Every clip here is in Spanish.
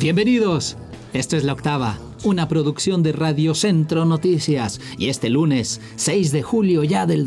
Bienvenidos. Esto es La Octava, una producción de Radio Centro Noticias. Y este lunes, 6 de julio ya del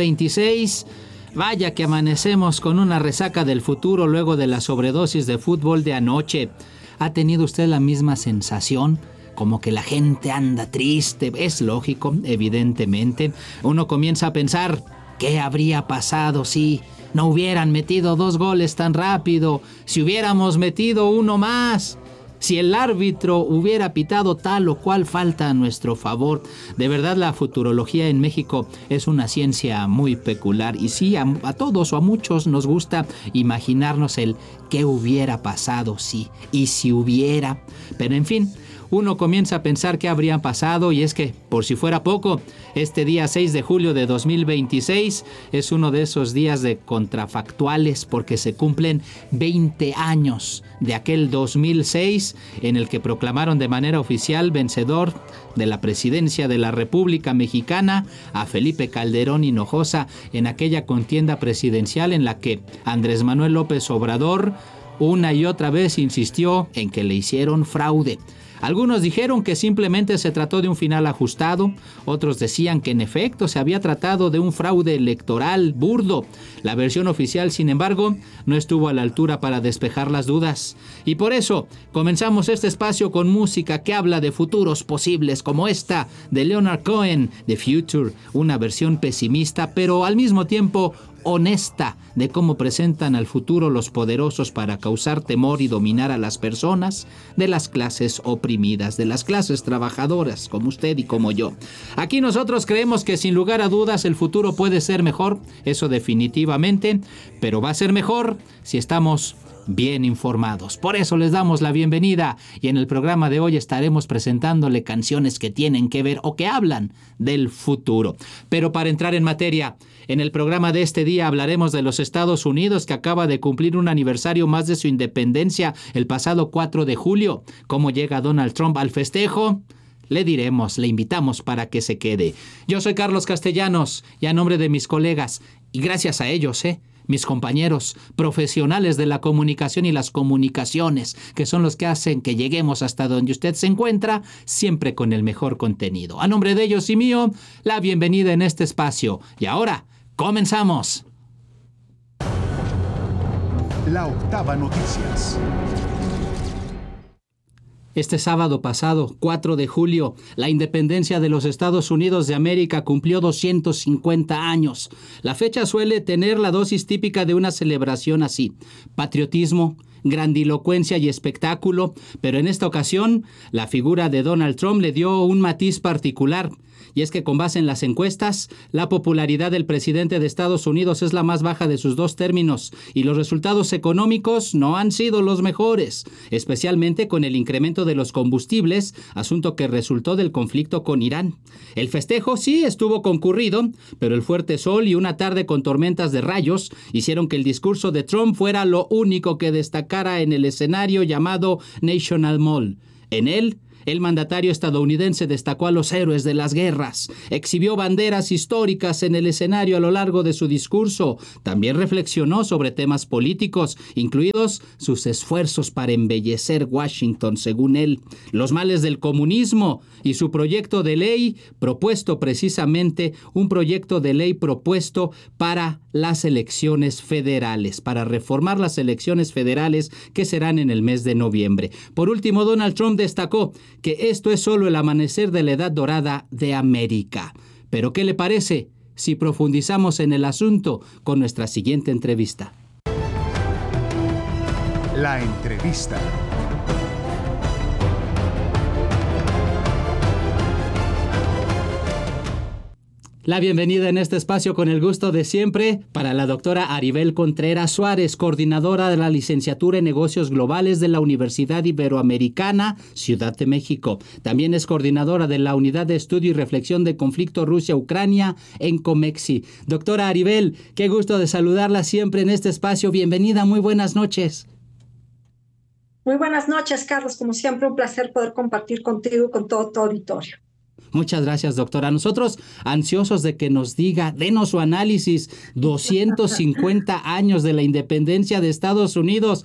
2026, vaya que amanecemos con una resaca del futuro luego de la sobredosis de fútbol de anoche. ¿Ha tenido usted la misma sensación? Como que la gente anda triste. Es lógico, evidentemente. Uno comienza a pensar, ¿qué habría pasado si no hubieran metido 2 goles tan rápido? Si hubiéramos metido uno más. Si el árbitro hubiera pitado tal o cual falta a nuestro favor. De verdad, la futurología en México es una ciencia muy peculiar. Y sí, a todos o a muchos nos gusta imaginarnos el qué hubiera pasado si y si hubiera. Pero en fin, uno comienza a pensar qué habría pasado, y es que, por si fuera poco, este día 6 de julio de 2026 es uno de esos días de contrafactuales porque se cumplen 20 años de aquel 2006 en el que proclamaron de manera oficial vencedor de la presidencia de la República Mexicana a Felipe Calderón Hinojosa en aquella contienda presidencial en la que Andrés Manuel López Obrador una y otra vez insistió en que le hicieron fraude. Algunos dijeron que simplemente se trató de un final ajustado, otros decían que en efecto se había tratado de un fraude electoral burdo. La versión oficial, sin embargo, no estuvo a la altura para despejar las dudas. Y por eso comenzamos este espacio con música que habla de futuros posibles, como esta de Leonard Cohen, The Future, una versión pesimista, pero al mismo tiempo honesta de cómo presentan al futuro los poderosos para causar temor y dominar a las personas de las clases oprimidas, de las clases trabajadoras, como usted y como yo. Aquí nosotros creemos que sin lugar a dudas el futuro puede ser mejor, eso definitivamente, pero va a ser mejor si estamos bien informados. Por eso les damos la bienvenida y en el programa de hoy estaremos presentándole canciones que tienen que ver o que hablan del futuro. Pero para entrar en materia, en el programa de este día hablaremos de los Estados Unidos, que acaba de cumplir un aniversario más de su independencia el pasado 4 de julio. ¿Cómo llega Donald Trump al festejo? Le diremos, le invitamos para que se quede. Yo soy Carlos Castellanos y a nombre de mis colegas, y gracias a ellos, mis compañeros profesionales de la comunicación y las comunicaciones, que son los que hacen que lleguemos hasta donde usted se encuentra, siempre con el mejor contenido. A nombre de ellos y mío, la bienvenida en este espacio. Y ahora, comenzamos. La Octava Noticias. Este sábado pasado, 4 de julio, la independencia de los Estados Unidos de América cumplió 250 años. La fecha suele tener la dosis típica de una celebración así: patriotismo, grandilocuencia y espectáculo, pero en esta ocasión, la figura de Donald Trump le dio un matiz particular. Y es que con base en las encuestas, la popularidad del presidente de Estados Unidos es la más baja de sus 2 términos y los resultados económicos no han sido los mejores, especialmente con el incremento de los combustibles, asunto que resultó del conflicto con Irán. El festejo sí estuvo concurrido, pero el fuerte sol y una tarde con tormentas de rayos hicieron que el discurso de Trump fuera lo único que destacara en el escenario llamado National Mall. En él, el mandatario estadounidense destacó a los héroes de las guerras, exhibió banderas históricas en el escenario a lo largo de su discurso, también reflexionó sobre temas políticos, incluidos sus esfuerzos para embellecer Washington, según él, los males del comunismo y su proyecto de ley propuesto precisamente, un proyecto de ley propuesto para las elecciones federales, para reformar las elecciones federales que serán en el mes de noviembre. Por último, Donald Trump destacó que esto es solo el amanecer de la edad dorada de América. ¿Pero qué le parece si profundizamos en el asunto con nuestra siguiente entrevista? La entrevista. La bienvenida en este espacio con el gusto de siempre para la doctora Aribel Contreras Suárez, coordinadora de la licenciatura en Negocios Globales de la Universidad Iberoamericana, Ciudad de México. También es coordinadora de la Unidad de Estudio y Reflexión de Conflicto Rusia-Ucrania en Comexi. Doctora Aribel, qué gusto de saludarla siempre en este espacio. Bienvenida, muy buenas noches. Muy buenas noches, Carlos. Como siempre, un placer poder compartir contigo y con todo tu auditorio. Muchas gracias, doctora. Nosotros ansiosos de que nos diga, denos su análisis, 250 años de la independencia de Estados Unidos.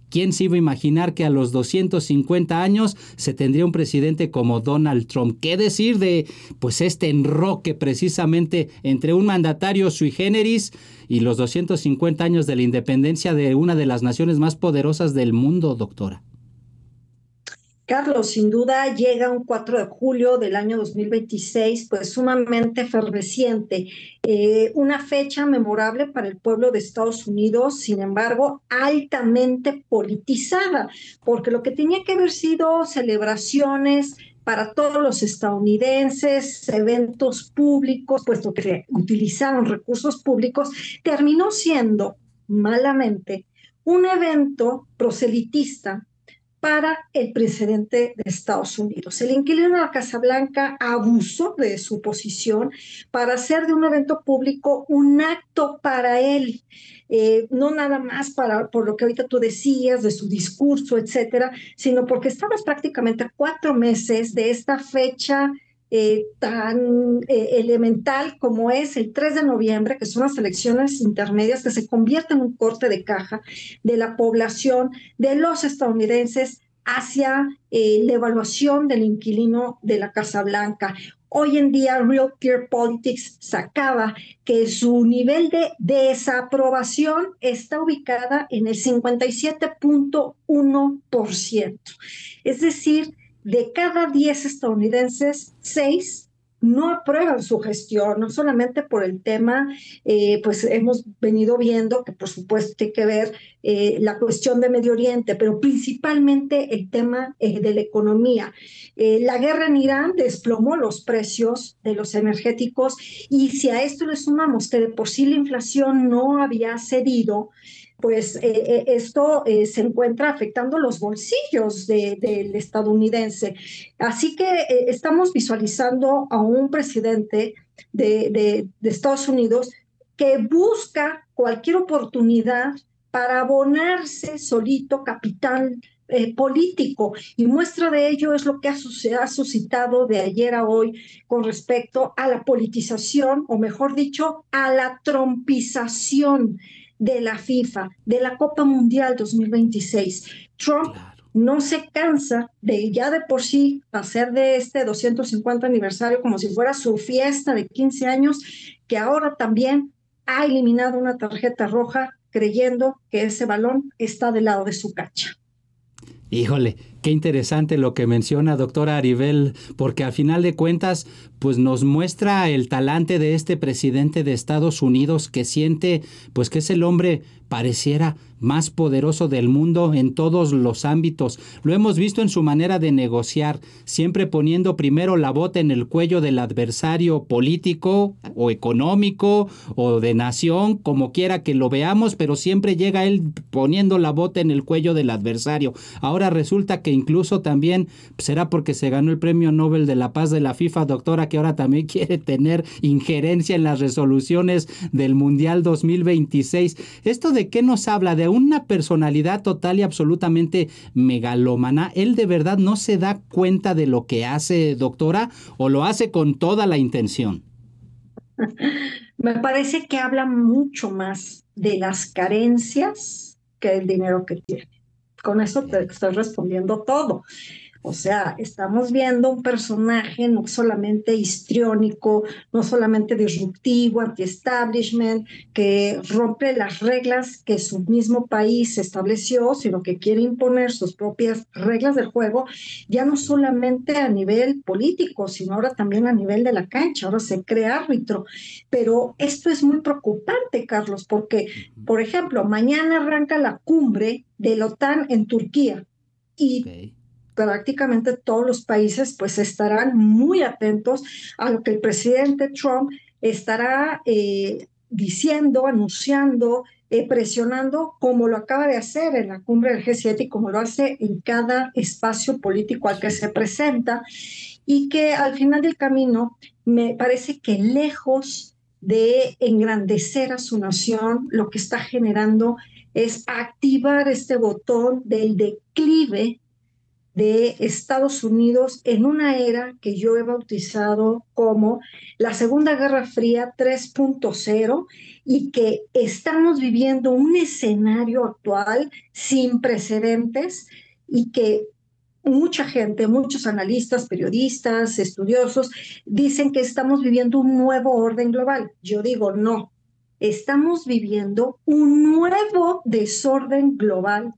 ¿Quién se iba a imaginar que a los 250 años se tendría un presidente como Donald Trump? ¿Qué decir de pues este enroque precisamente entre un mandatario sui generis y los 250 años de la independencia de una de las naciones más poderosas del mundo, doctora? Carlos, sin duda llega un 4 de julio del año 2026, pues sumamente efervesciente, una fecha memorable para el pueblo de Estados Unidos, sin embargo, altamente politizada, porque lo que tenía que haber sido celebraciones para todos los estadounidenses, eventos públicos, puesto que se utilizaron recursos públicos, terminó siendo malamente un evento proselitista para el presidente de Estados Unidos. El inquilino de la Casa Blanca abusó de su posición para hacer de un evento público un acto para él, no nada más por lo que ahorita tú decías de su discurso, etcétera, sino porque estamos prácticamente a 4 meses de esta fecha tan elemental como es el 3 de noviembre, que son las elecciones intermedias que se convierten en un corte de caja de la población de los estadounidenses hacia la evaluación del inquilino de la Casa Blanca. Hoy en día, Real Clear Politics sacaba que su nivel de desaprobación está ubicada en el 57.1%. Es decir, de cada 10 estadounidenses, 6 no aprueban su gestión, no solamente por el tema, pues hemos venido viendo que por supuesto tiene que ver la cuestión de Medio Oriente, pero principalmente el tema de la economía. La guerra en Irán desplomó los precios de los energéticos y si a esto le sumamos que de por sí la inflación no había cedido, pues esto se encuentra afectando los bolsillos del estadounidense. Así que estamos visualizando a un presidente de Estados Unidos que busca cualquier oportunidad para abonarse solito capital político, y muestra de ello es lo que ha suscitado de ayer a hoy con respecto a la politización, o mejor dicho, a la trompización de la FIFA, de la Copa Mundial 2026. Trump no se cansa de ya de por sí hacer de este 250 aniversario como si fuera su fiesta de 15 años, que ahora también ha eliminado una tarjeta roja creyendo que ese balón está del lado de su cancha. Híjole, qué interesante lo que menciona, doctora Aribel, porque al final de cuentas, pues nos muestra el talante de este presidente de Estados Unidos que siente, pues que es el hombre, pareciera, más poderoso del mundo en todos los ámbitos. Lo hemos visto en su manera de negociar, siempre poniendo primero la bota en el cuello del adversario político o económico o de nación, como quiera que lo veamos, pero siempre llega él poniendo la bota en el cuello del adversario. Ahora resulta que incluso también, será porque se ganó el Premio Nobel de la Paz de la FIFA, doctora, que ahora también quiere tener injerencia en las resoluciones del Mundial 2026. ¿Esto de qué nos habla? De una personalidad total y absolutamente megalómana. ¿Él de verdad no se da cuenta de lo que hace, doctora, o lo hace con toda la intención? Me parece que habla mucho más de las carencias que del dinero que tiene. Con eso te estoy respondiendo todo. O sea, estamos viendo un personaje no solamente histriónico, no solamente disruptivo, anti-establishment, que rompe las reglas que su mismo país estableció, sino que quiere imponer sus propias reglas del juego, ya no solamente a nivel político, sino ahora también a nivel de la cancha. Ahora se cree árbitro. Pero esto es muy preocupante, Carlos, porque, por ejemplo, mañana arranca la cumbre de la OTAN en Turquía y prácticamente todos los países pues estarán muy atentos a lo que el presidente Trump estará diciendo, anunciando, presionando, como lo acaba de hacer en la cumbre del G7 y como lo hace en cada espacio político al que se presenta, y que al final del camino me parece que lejos de engrandecer a su nación, lo que está generando es activar este botón del declive de Estados Unidos en una era que yo he bautizado como la Segunda Guerra Fría 3.0 y que estamos viviendo un escenario actual sin precedentes y que mucha gente, muchos analistas, periodistas, estudiosos, dicen que estamos viviendo un nuevo orden global. Yo digo, no, estamos viviendo un nuevo desorden global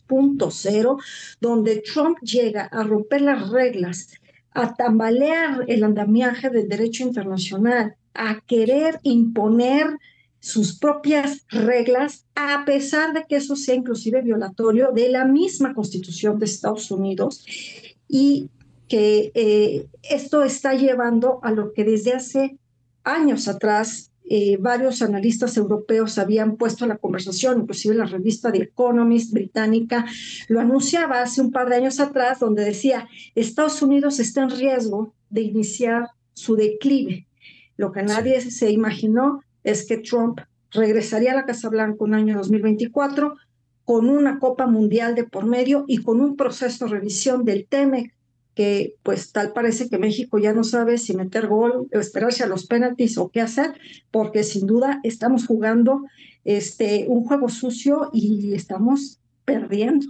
2.0, donde Trump llega a romper las reglas, a tambalear el andamiaje del derecho internacional, a querer imponer sus propias reglas, a pesar de que eso sea inclusive violatorio de la misma Constitución de Estados Unidos, y que esto está llevando a lo que desde hace años atrás varios analistas europeos habían puesto la conversación, inclusive la revista The Economist británica lo anunciaba hace un par de años atrás, donde decía, Estados Unidos está en riesgo de iniciar su declive. Lo que Sí. nadie se imaginó es que Trump regresaría a la Casa Blanca un año 2024 con una Copa Mundial de por medio y con un proceso de revisión del TEMEC, que pues tal parece que México ya no sabe si meter gol o esperarse a los penaltis o qué hacer, porque sin duda estamos jugando un juego sucio y estamos perdiendo.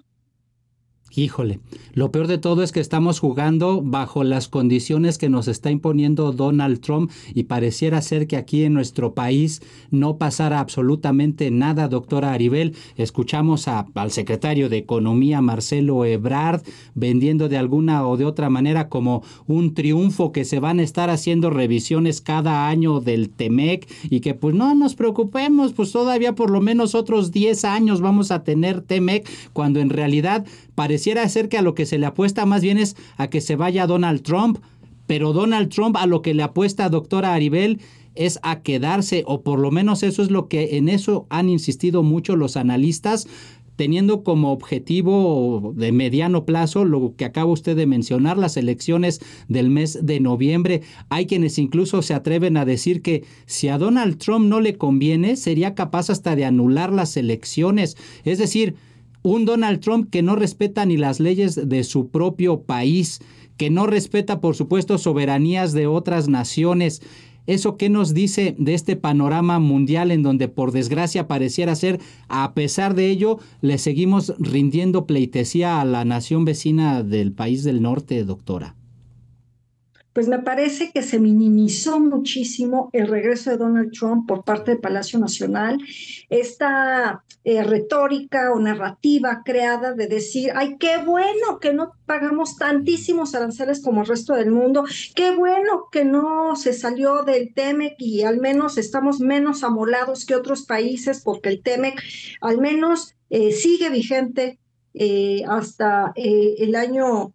Híjole, lo peor de todo es que estamos jugando bajo las condiciones que nos está imponiendo Donald Trump y pareciera ser que aquí en nuestro país no pasara absolutamente nada, doctora Aribel. Escuchamos al secretario de Economía, Marcelo Ebrard, vendiendo de alguna o de otra manera como un triunfo que se van a estar haciendo revisiones cada año del TEMEC y que pues no nos preocupemos, pues todavía por lo menos otros 10 años vamos a tener TEMEC, cuando en realidad pareciera ser que a lo que se le apuesta más bien es a que se vaya Donald Trump, pero Donald Trump a lo que le apuesta, doctora Aribel, es a quedarse, o por lo menos eso es lo que en eso han insistido mucho los analistas, teniendo como objetivo de mediano plazo lo que acaba usted de mencionar, las elecciones del mes de noviembre. Hay quienes incluso se atreven a decir que si a Donald Trump no le conviene, sería capaz hasta de anular las elecciones. Es decir, un Donald Trump que no respeta ni las leyes de su propio país, que no respeta, por supuesto, soberanías de otras naciones. ¿Eso qué nos dice de este panorama mundial en donde, por desgracia, pareciera ser, a pesar de ello, le seguimos rindiendo pleitesía a la nación vecina del país del norte, doctora? Pues me parece que se minimizó muchísimo el regreso de Donald Trump por parte del Palacio Nacional, esta retórica o narrativa creada de decir, ay, qué bueno que no pagamos tantísimos aranceles como el resto del mundo, qué bueno que no se salió del TEMEC y al menos estamos menos amolados que otros países porque el TEMEC al menos sigue vigente hasta el año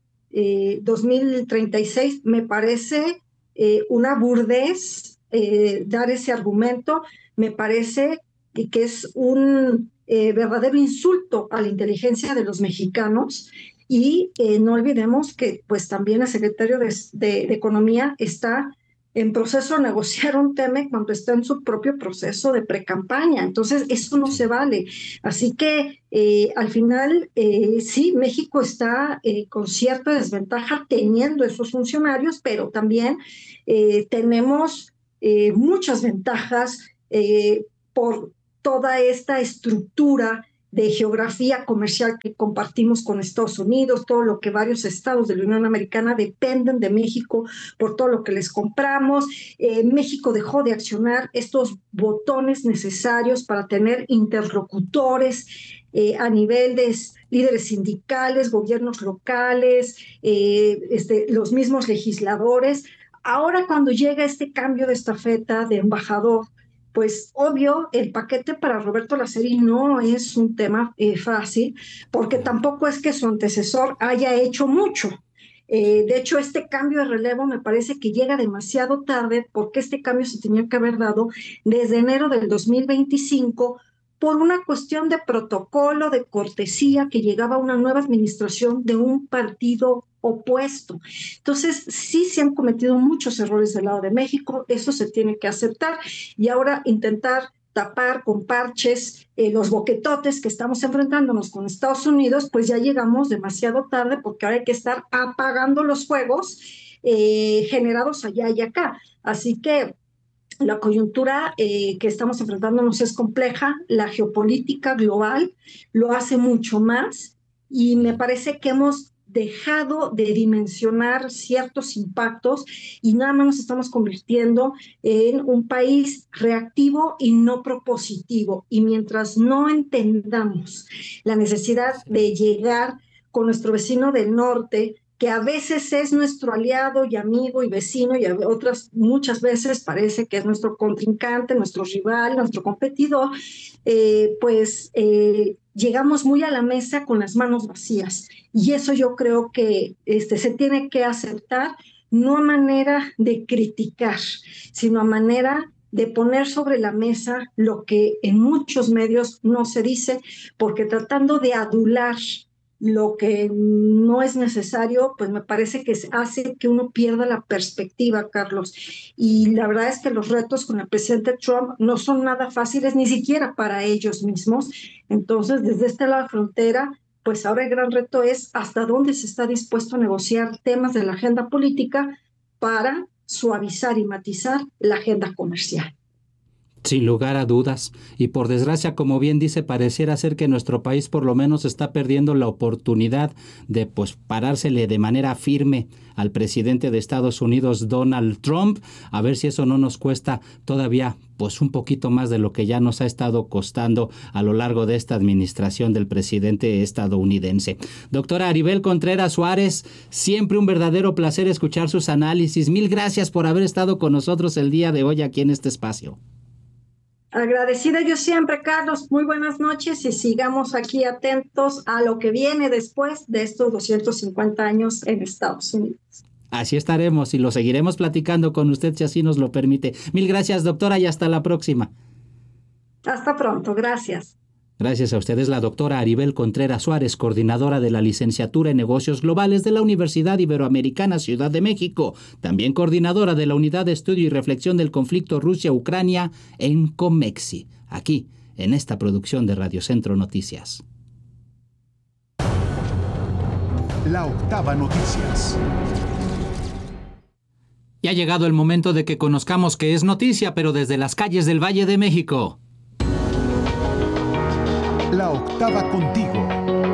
2036. Me parece una burdez dar ese argumento, me parece que es un verdadero insulto a la inteligencia de los mexicanos y no olvidemos que pues también el secretario de Economía está en proceso de negociar un tema cuando está en su propio proceso de precampaña. Entonces, eso no se vale. Así que al final, sí, México está con cierta desventaja teniendo esos funcionarios, pero también tenemos muchas ventajas por toda esta estructura de geografía comercial que compartimos con Estados Unidos, todo lo que varios estados de la Unión Americana dependen de México por todo lo que les compramos. México dejó de accionar estos botones necesarios para tener interlocutores a nivel de líderes sindicales, gobiernos locales, los mismos legisladores. Ahora cuando llega este cambio de estafeta de embajador, pues obvio, el paquete para Roberto Laceri no es un tema fácil, porque tampoco es que su antecesor haya hecho mucho. De hecho, este cambio de relevo me parece que llega demasiado tarde, porque este cambio se tenía que haber dado desde enero del 2025 por una cuestión de protocolo, de cortesía, que llegaba una nueva administración de un partido opuesto. Entonces, sí se han cometido muchos errores del lado de México, eso se tiene que aceptar y ahora intentar tapar con parches los boquetotes que estamos enfrentándonos con Estados Unidos, pues ya llegamos demasiado tarde porque ahora hay que estar apagando los fuegos generados allá y acá. Así que la coyuntura que estamos enfrentándonos es compleja, la geopolítica global lo hace mucho más y me parece que hemos dejado de dimensionar ciertos impactos y nada más nos estamos convirtiendo en un país reactivo y no propositivo. Y mientras no entendamos la necesidad de llegar con nuestro vecino del norte, que a veces es nuestro aliado y amigo y vecino y a otras muchas veces parece que es nuestro contrincante, nuestro rival, nuestro competidor, llegamos muy a la mesa con las manos vacías. Y eso yo creo que se tiene que aceptar, no a manera de criticar, sino a manera de poner sobre la mesa lo que en muchos medios no se dice, porque tratando de adular lo que no es necesario, pues me parece que hace que uno pierda la perspectiva, Carlos. Y la verdad es que los retos con el presidente Trump no son nada fáciles, ni siquiera para ellos mismos. Entonces, desde este lado de la frontera, pues ahora el gran reto es hasta dónde se está dispuesto a negociar temas de la agenda política para suavizar y matizar la agenda comercial. Sin lugar a dudas. Y por desgracia, como bien dice, pareciera ser que nuestro país por lo menos está perdiendo la oportunidad de parársele de manera firme al presidente de Estados Unidos, Donald Trump, a ver si eso no nos cuesta todavía un poquito más de lo que ya nos ha estado costando a lo largo de esta administración del presidente estadounidense. Doctora Aribel Contreras Suárez, siempre un verdadero placer escuchar sus análisis. Mil gracias por haber estado con nosotros el día de hoy aquí en este espacio. Agradecida yo siempre, Carlos. Muy buenas noches y sigamos aquí atentos a lo que viene después de estos 250 años en Estados Unidos. Así estaremos y lo seguiremos platicando con usted si así nos lo permite. Mil gracias, doctora, y hasta la próxima. Hasta pronto, gracias. Gracias a ustedes, la doctora Aribel Contreras Suárez, coordinadora de la licenciatura en Negocios Globales de la Universidad Iberoamericana Ciudad de México, también coordinadora de la Unidad de Estudio y Reflexión del Conflicto Rusia-Ucrania en COMEXI, aquí en esta producción de Radio Centro Noticias. La Octava Noticias. Y ha llegado el momento de que conozcamos qué es noticia, pero desde las calles del Valle de México. La Octava contigo.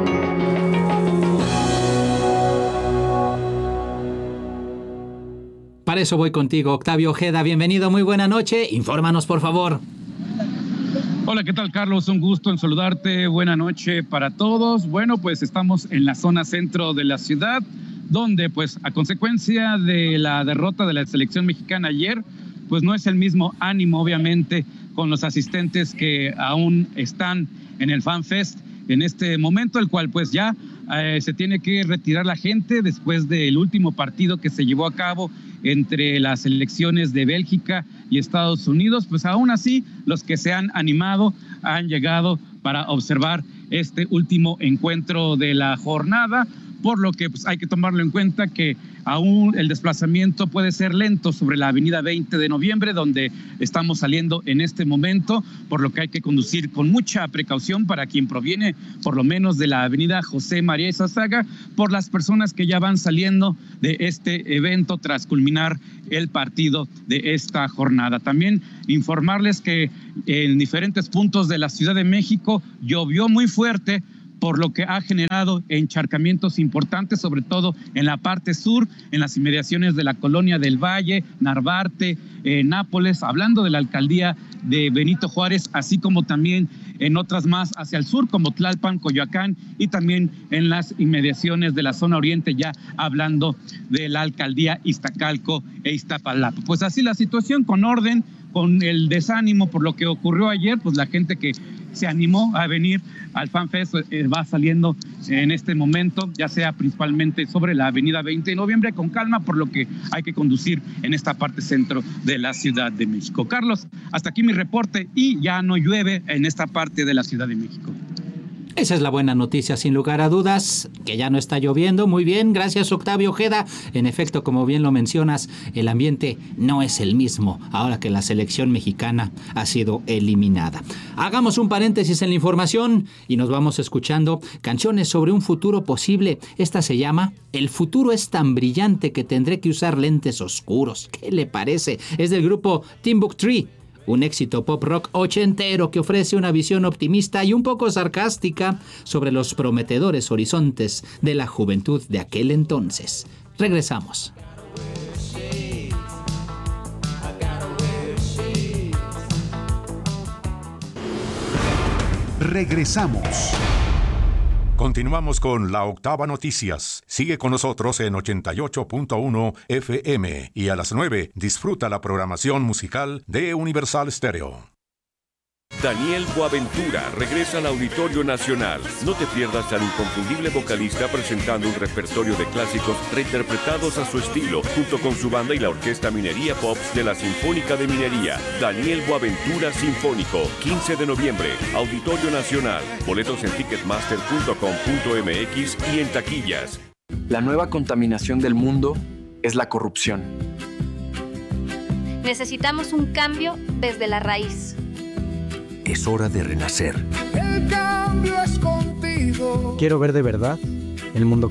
Para eso voy contigo, Octavio Ojeda. Bienvenido, muy buena noche. Infórmanos, por favor. Hola, ¿qué tal, Carlos? Un gusto en saludarte. Buena noche para todos. Bueno, pues estamos en la zona centro de la ciudad, donde, pues, a consecuencia de la derrota de la selección mexicana ayer, pues no es el mismo ánimo, obviamente, con los asistentes que aún están en el Fan Fest en este momento, el cual pues ya se tiene que retirar la gente después del último partido que se llevó a cabo entre las selecciones de Bélgica y Estados Unidos. Pues aún así, los que se han animado han llegado para observar este último encuentro de la jornada, por lo que pues hay que tomarlo en cuenta que aún el desplazamiento puede ser lento sobre la avenida 20 de noviembre, donde estamos saliendo en este momento, por lo que hay que conducir con mucha precaución para quien proviene por lo menos de la avenida José María Izazaga, por las personas que ya van saliendo de este evento tras culminar el partido de esta jornada. También informarles que en diferentes puntos de la Ciudad de México llovió muy fuerte, por lo que ha generado encharcamientos importantes, sobre todo en la parte sur, en las inmediaciones de la Colonia del Valle, Narvarte, Nápoles, hablando de la alcaldía de Benito Juárez, así como también en otras más hacia el sur, como Tlalpan, Coyoacán, y también en las inmediaciones de la zona oriente, ya hablando de la alcaldía Iztacalco e Iztapalapa. Pues así la situación, con orden, con el desánimo por lo que ocurrió ayer, pues la gente que se animó a venir al Fan Fest va saliendo en este momento, ya sea principalmente sobre la avenida 20 de noviembre, con calma, por lo que hay que conducir en esta parte centro de la Ciudad de México. Carlos, hasta aquí mi reporte, y ya no llueve en esta parte de la Ciudad de México. Esa es la buena noticia, sin lugar a dudas, que ya no está lloviendo. Muy bien, gracias Octavio Ojeda. En efecto, como bien lo mencionas, el ambiente no es el mismo ahora que la selección mexicana ha sido eliminada. Hagamos un paréntesis en la información y nos vamos escuchando canciones sobre un futuro posible. Esta se llama El futuro es tan brillante que tendré que usar lentes oscuros. ¿Qué le parece? Es del grupo Timbuktu. Un éxito pop rock ochentero que ofrece una visión optimista y un poco sarcástica sobre los prometedores horizontes de la juventud de aquel entonces. Regresamos. Regresamos. Continuamos con La Octava Noticias. Sigue con nosotros en 88.1 FM y a las 9 disfruta la programación musical de Universal Stereo. Daniel Boaventura regresa al Auditorio Nacional. No te pierdas al inconfundible vocalista presentando un repertorio de clásicos reinterpretados a su estilo, junto con su banda y la Orquesta Minería Pops de la Sinfónica de Minería. Daniel Boaventura Sinfónico, 15 de noviembre, Auditorio Nacional. Boletos en ticketmaster.com.mx y en taquillas. La nueva contaminación del mundo es la corrupción. Necesitamos un cambio desde la raíz. Es hora de renacer. El cambio es contigo. Quiero ver de verdad el mundo